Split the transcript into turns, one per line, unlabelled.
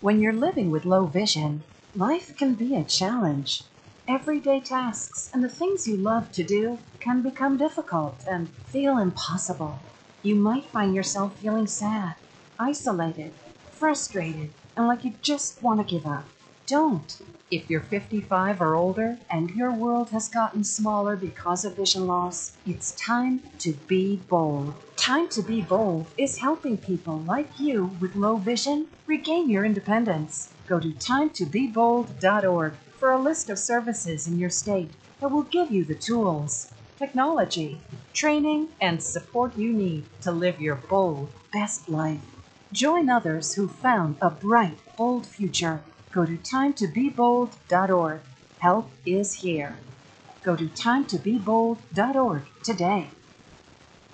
When you're living with low vision, life can be a challenge. Everyday tasks and the things you love to do can become difficult and feel impossible. You might find yourself feeling sad, isolated, frustrated, and like you just want to give up. Don't. If you're 55 or older and your world has gotten smaller because of vision loss, it's time to be bold. Time to be bold is helping people like you with low vision regain your independence. Go to timetobebold.org for a list of services in your state that will give you the tools, technology, training, and support you need to live your bold, best life. Join others who found a bright, bold future. Go to timetobebold.org. Help is here. Go to timetobebold.org today.